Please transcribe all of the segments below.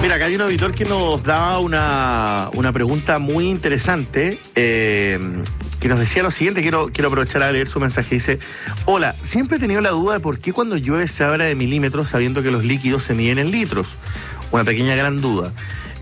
Mira, acá hay un auditor que nos daba una pregunta muy interesante, que nos decía lo siguiente. Quiero aprovechar a leer su mensaje. Dice: hola, siempre he tenido la duda de por qué cuando llueve se habla de milímetros sabiendo que los líquidos se miden en litros. Una pequeña gran duda.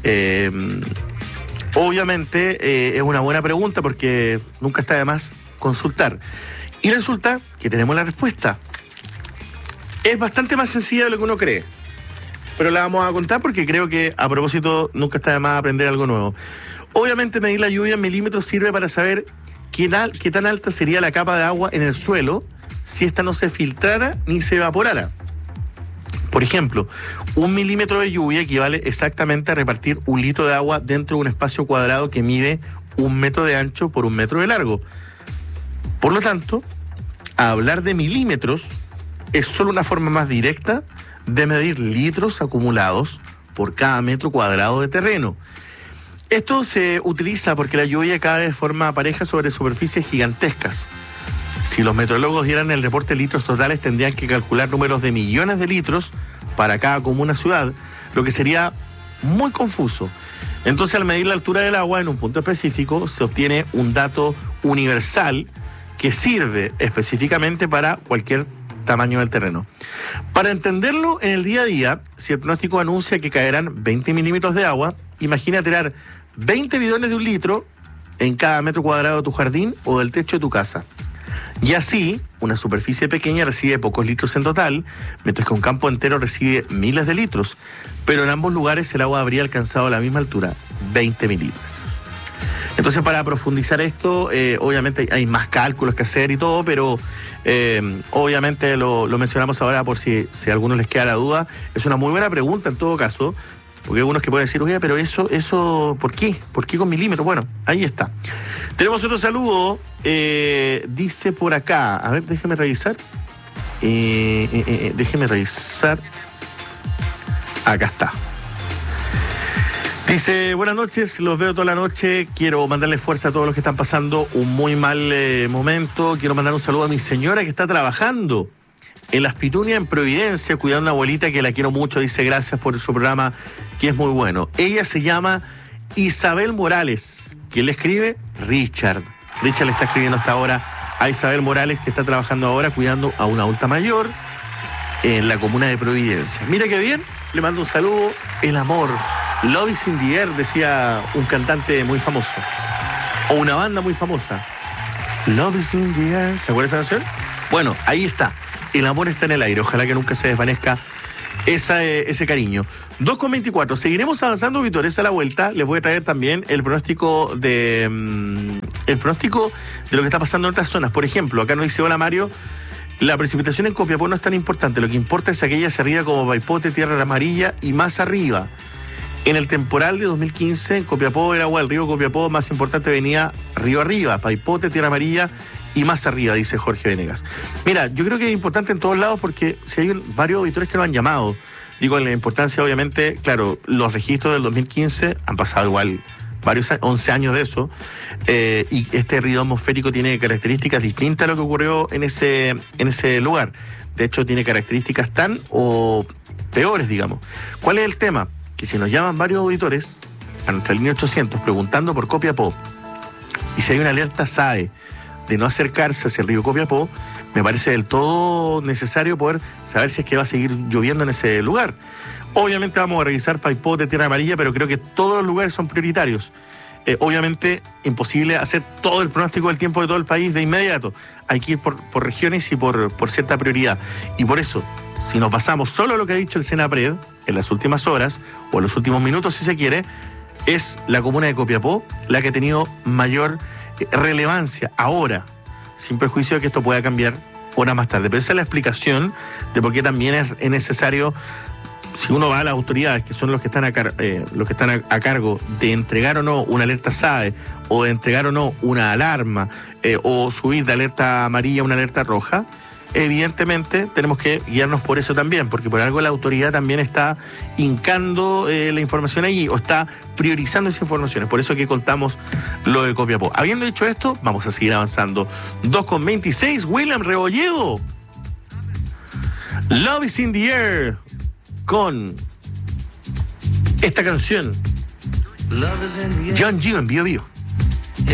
Obviamente es una buena pregunta porque nunca está de más consultar. Y resulta que tenemos la respuesta. Es bastante más sencilla de lo que uno cree, pero la vamos a contar porque creo que, a propósito, nunca está de más aprender algo nuevo. Obviamente medir la lluvia en milímetros sirve para saber qué tan alta sería la capa de agua en el suelo si ésta no se filtrara ni se evaporara. Por ejemplo, 1 milímetro de lluvia equivale exactamente a repartir 1 litro de agua dentro de un espacio cuadrado que mide 1 metro de ancho por 1 metro de largo. Por lo tanto, hablar de milímetros es solo una forma más directa de medir litros acumulados por cada metro cuadrado de terreno. Esto se utiliza porque la lluvia cae de forma pareja sobre superficies gigantescas. Si los meteorólogos dieran el reporte de litros totales, tendrían que calcular números de millones de litros para cada comuna ciudad, lo que sería muy confuso. Entonces, al medir la altura del agua en un punto específico, se obtiene un dato universal que sirve específicamente para cualquier tamaño del terreno. Para entenderlo en el día a día, si el pronóstico anuncia que caerán 20 milímetros de agua, imagina tirar 20 bidones de 1 litro en cada metro cuadrado de tu jardín o del techo de tu casa. Y así, una superficie pequeña recibe pocos litros en total, mientras que un campo entero recibe miles de litros. Pero en ambos lugares el agua habría alcanzado la misma altura, 20 milímetros. Entonces, para profundizar esto, obviamente hay más cálculos que hacer y todo, pero obviamente lo mencionamos ahora por si a algunos les queda la duda. Es una muy buena pregunta en todo caso, porque hay algunos que pueden decir: oye, pero eso, ¿por qué? ¿Por qué con milímetros? Bueno, ahí está. Tenemos otro saludo, dice por acá, a ver, déjeme revisar. Acá está. Dice: buenas noches, los veo toda la noche, quiero mandarle fuerza a todos los que están pasando un muy mal momento. Quiero mandar un saludo a mi señora que está trabajando en Las Pitunias, en Providencia, cuidando a una abuelita que la quiero mucho. Dice: gracias por su programa, que es muy bueno. Ella se llama Isabel Morales. ¿Quién le escribe? Richard le está escribiendo hasta ahora a Isabel Morales, que está trabajando ahora cuidando a una adulta mayor en la comuna de Providencia. Mira qué bien, le mando un saludo. El amor, Love is in the air, decía un cantante muy famoso, o una banda muy famosa. Love is in the air, ¿se acuerda esa canción? Bueno, ahí está, el amor está en el aire, ojalá que nunca se desvanezca ese cariño. 2:24, seguiremos avanzando, auditores. A la vuelta les voy a traer también el pronóstico de lo que está pasando en otras zonas. Por ejemplo, acá nos dice: hola Mario, la precipitación en Copiapó no es tan importante, lo que importa es aquella hacia arriba como Paipote, Tierra Amarilla y más arriba. En el temporal de 2015 en Copiapó, el agua del río Copiapó más importante venía río arriba, Paipote, Tierra Amarilla y más arriba, dice Jorge Venegas. Mira, yo creo que es importante en todos lados porque si hay varios auditores que nos han llamado. Digo, la importancia, obviamente, claro, los registros del 2015 han pasado igual varios 11 años de eso, y este río atmosférico tiene características distintas a lo que ocurrió en ese lugar. De hecho, tiene características tan o peores, digamos. ¿Cuál es el tema? Que si nos llaman varios auditores a nuestra línea 800 preguntando por Copiapó, y si hay una alerta SAE de no acercarse hacia el río Copiapó, me parece del todo necesario poder saber si es que va a seguir lloviendo en ese lugar. Obviamente vamos a revisar Paipote, Tierra Amarilla, pero creo que todos los lugares son prioritarios. Obviamente imposible hacer todo el pronóstico del tiempo de todo el país de inmediato. Hay que ir por regiones y por cierta prioridad. Y por eso, si nos basamos solo en lo que ha dicho el Senapred en las últimas horas, o en los últimos minutos si se quiere, es la comuna de Copiapó la que ha tenido mayor relevancia ahora, sin perjuicio de que esto pueda cambiar horas más tarde. Pero esa es la explicación de por qué también es necesario, si uno va a las autoridades, que son los que están a cargo de entregar o no una alerta SAE, o de entregar o no una alarma, o subir de alerta amarilla a una alerta roja, evidentemente tenemos que guiarnos por eso también, porque por algo la autoridad también está hincando la información ahí, o está priorizando esas informaciones. Por eso que contamos lo de Copiapó. Habiendo dicho esto, vamos a seguir avanzando. 2:26, William Rebolledo, Love is in the air, con esta canción. John Gio en Bio Bio.